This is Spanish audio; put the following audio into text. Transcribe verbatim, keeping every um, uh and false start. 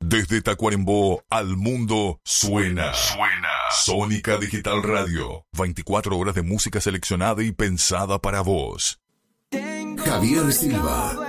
Desde Tacuarembó al mundo suena. Suena. Sónica Digital Radio. veinticuatro horas de música seleccionada y pensada para vos. Javier Silva.